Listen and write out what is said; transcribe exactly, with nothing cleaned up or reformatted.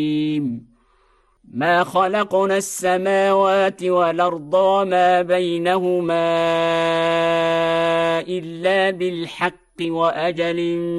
ما خلقنا السماوات والأرض وما بينهما إلا بالحق وأجل